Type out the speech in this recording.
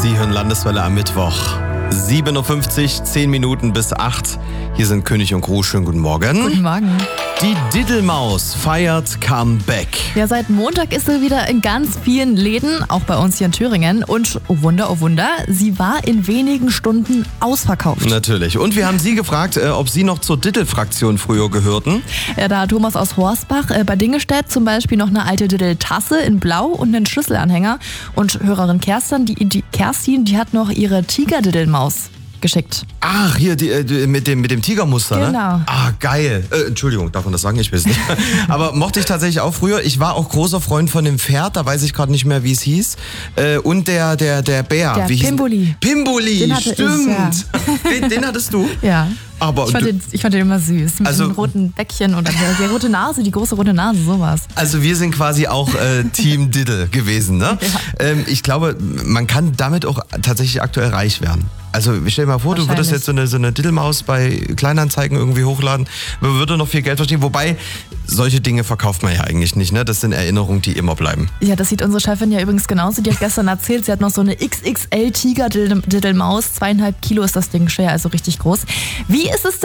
Sie hören Landeswelle am Mittwoch. 7.50 Uhr, 10 Minuten bis 8. Hier sind König und Crew. Schönen guten Morgen. Guten Morgen. Die Diddelmaus feiert Comeback. Ja, seit Montag ist sie wieder in ganz vielen Läden, auch bei uns hier in Thüringen. Und oh Wunder, sie war in wenigen Stunden ausverkauft. Natürlich. Und wir haben Sie gefragt, ob Sie noch zur Diddel-Fraktion früher gehörten. Ja, da hat Thomas aus Horstbach bei Dingestedt zum Beispiel noch eine alte Diddel-Tasse in Blau und einen Schlüsselanhänger. Und Hörerin Kerstin, die hat noch ihre Tiger-Diddelmaus geschickt. Ach, hier mit dem Tigermuster, Genau. ne? Ah, geil. Entschuldigung, darf man das sagen? Ich weiß nicht. Aber mochte ich tatsächlich auch früher. Ich war auch großer Freund von dem Pferd, da weiß ich gerade nicht mehr, wie es hieß. Und der Bär. Der Pimboli. Pimboli, Den hatte stimmt. ich, ja. Den hattest du? Ja. Aber ich fand den immer süß. Mit also, dem roten Bäckchen oder die rote Nase, die große rote Nase, sowas. Also wir sind quasi auch Team Diddle gewesen, ne? Ja. Ich glaube, man kann damit auch tatsächlich aktuell reich werden. Also stell dir mal vor, du würdest jetzt so eine Diddelmaus bei Kleinanzeigen irgendwie hochladen, man würde noch viel Geld verdienen, wobei solche Dinge verkauft man ja eigentlich nicht, ne? Das sind Erinnerungen, die immer bleiben. Ja, das sieht unsere Chefin ja übrigens genauso. Die hat gestern erzählt, sie hat noch so eine XXL Tiger-Diddelmaus. 2,5 Kilo ist das Ding schwer, also richtig groß. Wie ist es denn